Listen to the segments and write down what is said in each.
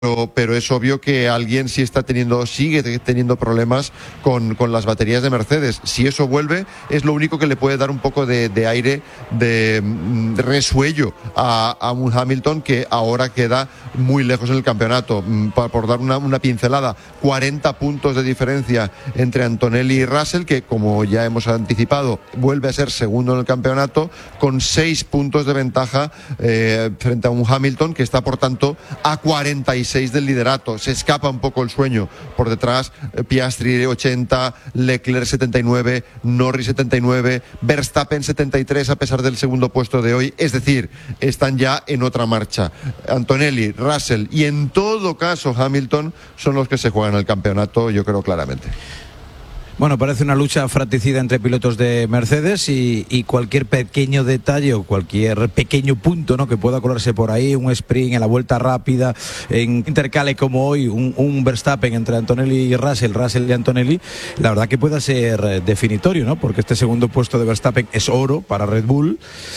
pero es obvio que alguien sigue teniendo problemas con las baterías de Mercedes. Si eso vuelve, es lo único que le puede dar un poco de aire, de resuello a un Hamilton que ahora queda muy lejos en el campeonato. Por dar una pincelada, 40 puntos de diferencia entre Antonelli y Russell, que como ya hemos anticipado, vuelve a ser segundo en el campeonato, con 6 puntos de ventaja frente a un Hamilton que está, por tanto, a 46 del liderato. Se escapa un poco el sueño. Por detrás, Piastri 80, Leclerc 79, Norris 79, Verstappen 73 a pesar del segundo puesto de hoy. Es decir, están ya en otra marcha. Antonelli, Russell y en todo caso Hamilton son los que se juegan el campeonato, yo creo claramente. Bueno, parece una lucha fratricida entre pilotos de Mercedes y cualquier pequeño detalle o cualquier pequeño punto, ¿no?, que pueda colarse por ahí, un sprint en la vuelta rápida, en intercale como hoy, un Verstappen entre Antonelli y Russell y Antonelli, la verdad que pueda ser definitorio, ¿no?, porque este segundo puesto de Verstappen es oro para Red Bull,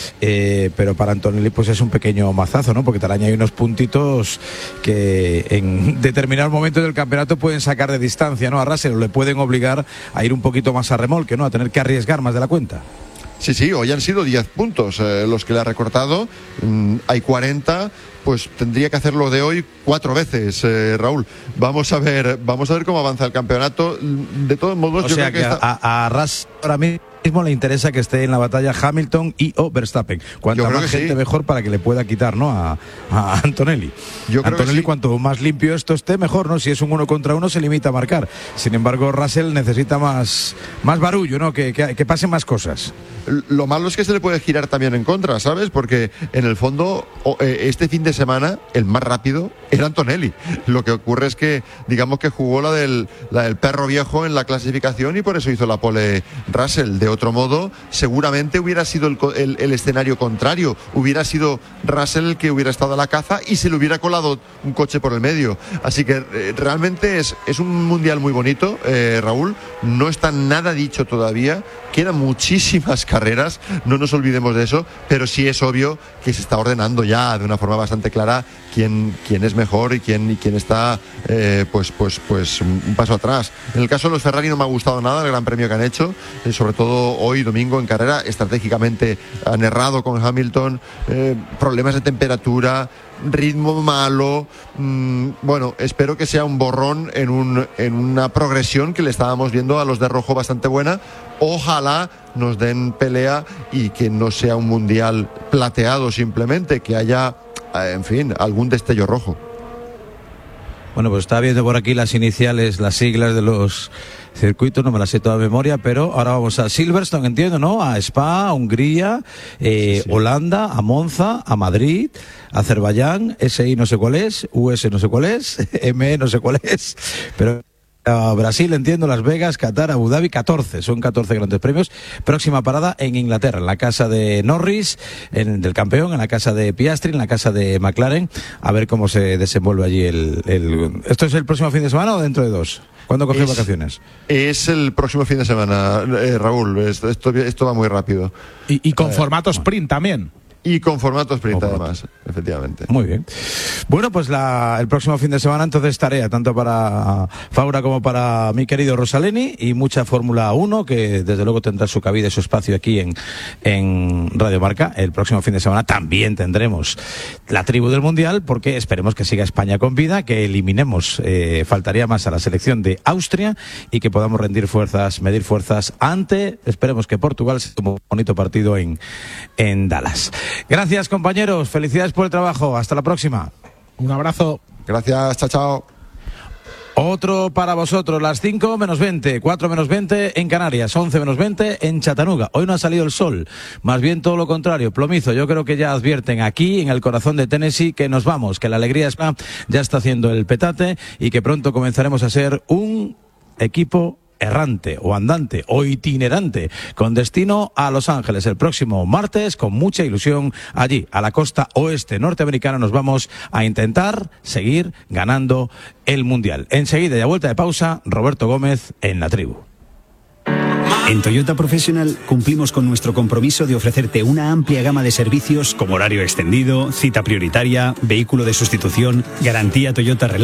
pero para Antonelli pues es un pequeño mazazo, ¿no?, porque te araña ahí unos puntitos que en determinados momentos del campeonato pueden sacar de distancia, ¿no?, a Russell, o le pueden obligar a ir un poquito más a remolque, ¿no?, a tener que arriesgar más de la cuenta. Sí, hoy han sido 10 puntos los que le ha recortado. Hay 40, pues tendría que hacerlo de hoy 4 veces, Raúl. Vamos a ver cómo avanza el campeonato. De todos modos, yo creo que a Russell ahora mismo le interesa que esté en la batalla Hamilton o Verstappen. Cuanta más gente sí, mejor, para que le pueda quitar, ¿no?, a Antonelli. Antonelli, cuanto más limpio esto esté, mejor, ¿no? Si es un 1 contra 1 se limita a marcar. Sin embargo, Russell necesita más barullo, ¿no?, que pasen más cosas. Lo malo es que se le puede girar también en contra, ¿sabes? Porque en el fondo, este fin de semana, el más rápido era Antonelli. Lo que ocurre es que, digamos que jugó la del perro viejo en la clasificación y por eso hizo la pole Russell. De otro modo, seguramente hubiera sido el escenario contrario. Hubiera sido Russell el que hubiera estado a la caza y se le hubiera colado un coche por el medio. Así que realmente es un mundial muy bonito, Raúl. No está nada dicho todavía. Quedan muchísimas carreras, no nos olvidemos de eso, pero sí es obvio que se está ordenando ya de una forma bastante clara quién es mejor y quién está pues un paso atrás. En el caso de los Ferrari no me ha gustado nada el gran premio que han hecho, sobre todo hoy domingo en carrera. Estratégicamente han errado con Hamilton, problemas de temperatura, ritmo malo. Bueno, espero que sea un borrón en una progresión que le estábamos viendo a los de rojo bastante buena. Ojalá nos den pelea y que no sea un mundial plateado simplemente, que haya, en fin, algún destello rojo. Bueno, pues estaba viendo por aquí las iniciales, las siglas de los circuitos, no me las sé toda de memoria, pero ahora vamos a Silverstone, entiendo, ¿no? A Spa, a Hungría, sí. Holanda, a Monza, a Madrid, a Azerbaiyán, SI no sé cuál es, US no sé cuál es, ME no sé cuál es, pero a Brasil, entiendo, Las Vegas, Qatar, Abu Dhabi, 14, son 14 grandes premios. Próxima parada en Inglaterra, en la casa de Norris, del campeón, en la casa de Piastri, en la casa de McLaren, a ver cómo se desenvuelve allí ¿Esto es el próximo fin de semana o dentro de 2? ¿Cuándo coges vacaciones? Es el próximo fin de semana, Raúl, esto va muy rápido. Y con formato sprint también. Y con formato sprint, además, efectivamente. Muy bien. Bueno, pues el próximo fin de semana entonces tarea tanto para Faura como para mi querido Rosaleni, y mucha Fórmula 1 que desde luego tendrá su cabida y su espacio aquí en Radio Marca. El próximo fin de semana también tendremos la tribu del Mundial, porque esperemos que siga España con vida, que eliminemos, faltaría más, a la selección de Austria y que podamos medir fuerzas ante, esperemos que Portugal sea un bonito partido en Dallas. Gracias, compañeros, felicidades por el trabajo, hasta la próxima. Un abrazo. Gracias, chao. Otro para vosotros, las 5 menos 20, 4 menos 20 en Canarias, 11 menos 20 en Chattanooga. Hoy no ha salido el sol, más bien todo lo contrario, plomizo. Yo creo que ya advierten aquí, en el corazón de Tennessee, que nos vamos, que la alegría ya está haciendo el petate y que pronto comenzaremos a ser un equipo errante o andante o itinerante con destino a Los Ángeles el próximo martes. Con mucha ilusión allí a la costa oeste norteamericana nos vamos a intentar seguir ganando el Mundial. Enseguida y a vuelta de pausa, Roberto Gómez en La Tribu. En Toyota Professional cumplimos con nuestro compromiso de ofrecerte una amplia gama de servicios como horario extendido, cita prioritaria, vehículo de sustitución, garantía Toyota